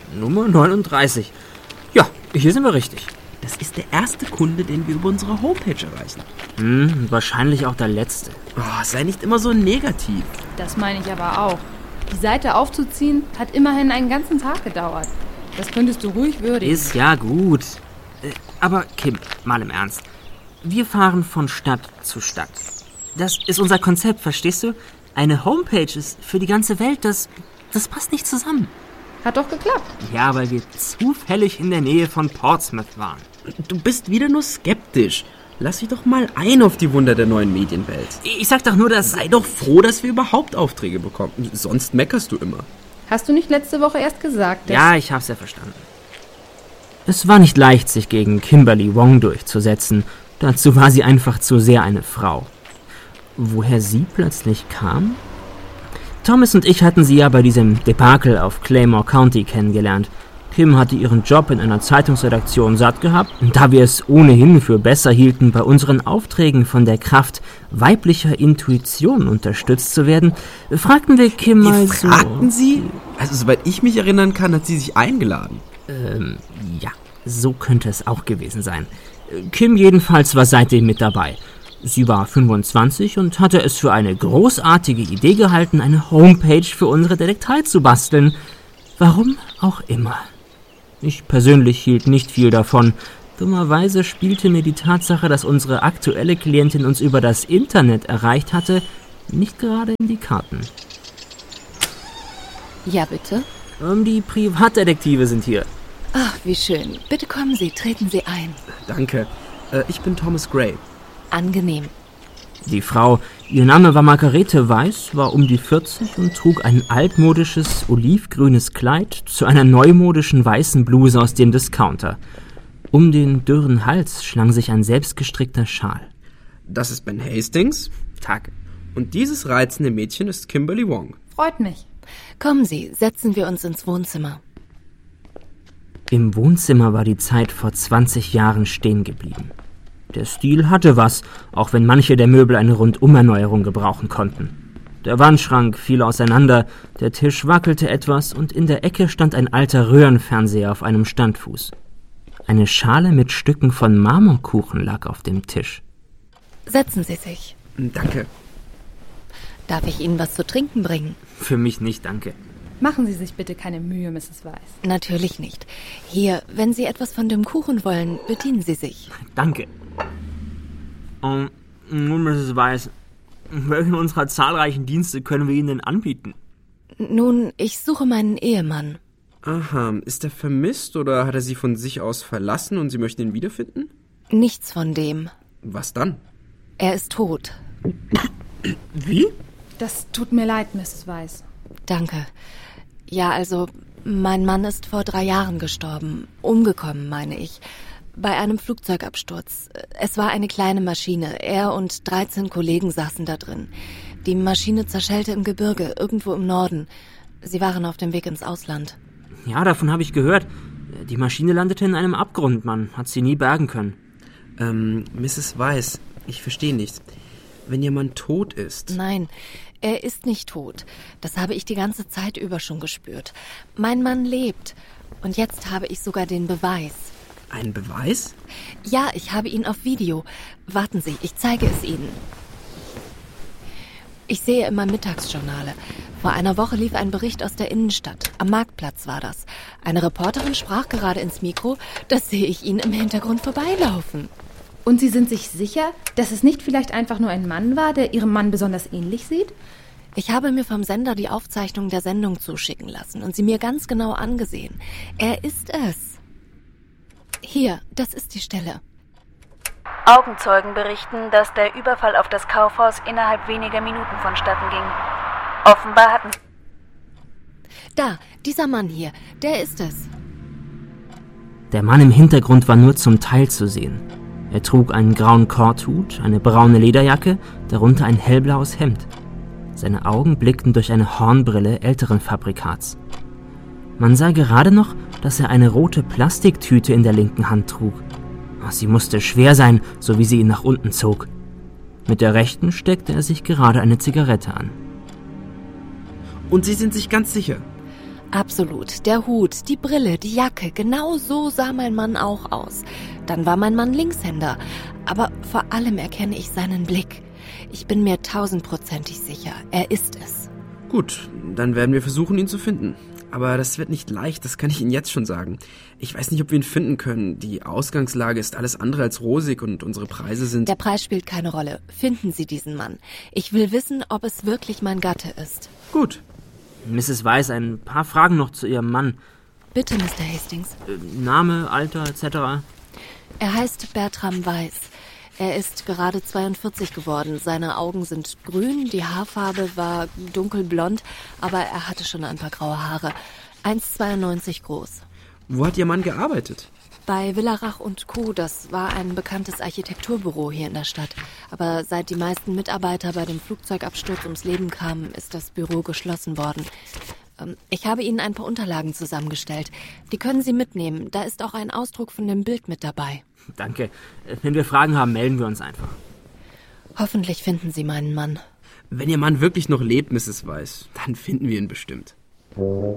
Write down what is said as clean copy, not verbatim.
Nummer 39. Ja, hier sind wir richtig. Das ist der erste Kunde, den wir über unsere Homepage erreichen. Wahrscheinlich auch der letzte. Oh, sei nicht immer so negativ. Das meine ich aber auch. Die Seite aufzuziehen, hat immerhin einen ganzen Tag gedauert. Das könntest du ruhig würdigen. Ist ja gut. Aber Kim, mal im Ernst. Wir fahren von Stadt zu Stadt. Das ist unser Konzept, verstehst du? Eine Homepage ist für die ganze Welt, das passt nicht zusammen. Hat doch geklappt. Ja, weil wir zufällig in der Nähe von Portsmouth waren. Du bist wieder nur skeptisch. Lass dich doch mal ein auf die Wunder der neuen Medienwelt. Ich sag doch nur, dass... Sei doch froh, dass wir überhaupt Aufträge bekommen. Sonst meckerst du immer. Hast du nicht letzte Woche erst gesagt, dass... Ja, ich hab's ja verstanden. Es war nicht leicht, sich gegen Kimberly Wong durchzusetzen. Dazu war sie einfach zu sehr eine Frau. Woher sie plötzlich kam? Thomas und ich hatten sie ja bei diesem Debakel auf Claymore County kennengelernt. Kim hatte ihren Job in einer Zeitungsredaktion satt gehabt. Und da wir es ohnehin für besser hielten, bei unseren Aufträgen von der Kraft weiblicher Intuition unterstützt zu werden, fragten wir Kim mal so... Fragten Sie? Also soweit ich mich erinnern kann, hat sie sich eingeladen. Ja, so könnte es auch gewesen sein. Kim jedenfalls war seitdem mit dabei. Sie war 25 und hatte es für eine großartige Idee gehalten, eine Homepage für unsere Detektei zu basteln. Warum auch immer. Ich persönlich hielt nicht viel davon. Dummerweise spielte mir die Tatsache, dass unsere aktuelle Klientin uns über das Internet erreicht hatte, nicht gerade in die Karten. Ja, bitte? Die Privatdetektive sind hier. Ach, wie schön. Bitte kommen Sie, treten Sie ein. Danke. Ich bin Thomas Gray. Angenehm. Die Frau, ihr Name war Margarete Weiss, war um die 40 und trug ein altmodisches, olivgrünes Kleid zu einer neumodischen weißen Bluse aus dem Discounter. Um den dürren Hals schlang sich ein selbstgestrickter Schal. Das ist Ben Hastings. Tag. Und dieses reizende Mädchen ist Kimberly Wong. Freut mich. Kommen Sie, setzen wir uns ins Wohnzimmer. Im Wohnzimmer war die Zeit vor 20 Jahren stehen geblieben. Der Stil hatte was, auch wenn manche der Möbel eine Rundumerneuerung gebrauchen konnten. Der Wandschrank fiel auseinander, der Tisch wackelte etwas und in der Ecke stand ein alter Röhrenfernseher auf einem Standfuß. Eine Schale mit Stücken von Marmorkuchen lag auf dem Tisch. Setzen Sie sich. Danke. Darf ich Ihnen was zu trinken bringen? Für mich nicht, danke. Machen Sie sich bitte keine Mühe, Mrs. Weiss. Natürlich nicht. Hier, wenn Sie etwas von dem Kuchen wollen, bedienen Sie sich. Danke. Nun, Mrs. Weiss, welchen unserer zahlreichen Dienste können wir Ihnen denn anbieten? Nun, ich suche meinen Ehemann. Aha, ist er vermisst oder hat er Sie von sich aus verlassen und Sie möchten ihn wiederfinden? Nichts von dem. Was dann? Er ist tot. Wie? Das tut mir leid, Mrs. Weiss. Danke. Ja, also, mein Mann ist vor 3 Jahren gestorben. Umgekommen, meine ich. Bei einem Flugzeugabsturz. Es war eine kleine Maschine. Er und 13 Kollegen saßen da drin. Die Maschine zerschellte im Gebirge, irgendwo im Norden. Sie waren auf dem Weg ins Ausland. Ja, davon habe ich gehört. Die Maschine landete in einem Abgrund. Man hat sie nie bergen können. Mrs. Weiss, ich verstehe nicht. Wenn Ihr Mann tot ist... Nein, er ist nicht tot. Das habe ich die ganze Zeit über schon gespürt. Mein Mann lebt. Und jetzt habe ich sogar den Beweis. Ein Beweis? Ja, ich habe ihn auf Video. Warten Sie, ich zeige es Ihnen. Ich sehe immer Mittagsjournale. Vor einer Woche lief ein Bericht aus der Innenstadt. Am Marktplatz war das. Eine Reporterin sprach gerade ins Mikro. Das sehe ich Ihnen im Hintergrund vorbeilaufen. Und Sie sind sich sicher, dass es nicht vielleicht einfach nur ein Mann war, der Ihrem Mann besonders ähnlich sieht? Ich habe mir vom Sender die Aufzeichnung der Sendung zuschicken lassen und sie mir ganz genau angesehen. Er ist es. Hier, das ist die Stelle. Augenzeugen berichten, dass der Überfall auf das Kaufhaus innerhalb weniger Minuten vonstatten ging. Offenbar hatten... Da, dieser Mann hier, der ist es. Der Mann im Hintergrund war nur zum Teil zu sehen. Er trug einen grauen Korthut, eine braune Lederjacke, darunter ein hellblaues Hemd. Seine Augen blickten durch eine Hornbrille älteren Fabrikats. Man sah gerade noch, dass er eine rote Plastiktüte in der linken Hand trug. Sie musste schwer sein, so wie sie ihn nach unten zog. Mit der rechten steckte er sich gerade eine Zigarette an. Und Sie sind sich ganz sicher? Absolut. Der Hut, die Brille, die Jacke, genau so sah mein Mann auch aus. Dann war mein Mann Linkshänder. Aber vor allem erkenne ich seinen Blick. Ich bin mir 1000%ig sicher, er ist es. Gut, dann werden wir versuchen, ihn zu finden. Aber das wird nicht leicht, das kann ich Ihnen jetzt schon sagen. Ich weiß nicht, ob wir ihn finden können. Die Ausgangslage ist alles andere als rosig und unsere Preise sind... Der Preis spielt keine Rolle. Finden Sie diesen Mann. Ich will wissen, ob es wirklich mein Gatte ist. Gut. Mrs. Weiss, ein paar Fragen noch zu Ihrem Mann. Bitte, Mr. Hastings. Name, Alter, etc.? Er heißt Bertram Weiss. Er ist gerade 42 geworden. Seine Augen sind grün, die Haarfarbe war dunkelblond, aber er hatte schon ein paar graue Haare. 1,92 groß. Wo hat Ihr Mann gearbeitet? Bei Villarach & Co., das war ein bekanntes Architekturbüro hier in der Stadt. Aber seit die meisten Mitarbeiter bei dem Flugzeugabsturz ums Leben kamen, ist das Büro geschlossen worden. Ich habe Ihnen ein paar Unterlagen zusammengestellt. Die können Sie mitnehmen. Da ist auch ein Ausdruck von dem Bild mit dabei. Danke. Wenn wir Fragen haben, melden wir uns einfach. Hoffentlich finden Sie meinen Mann. Wenn Ihr Mann wirklich noch lebt, Mrs. Weiss, dann finden wir ihn bestimmt.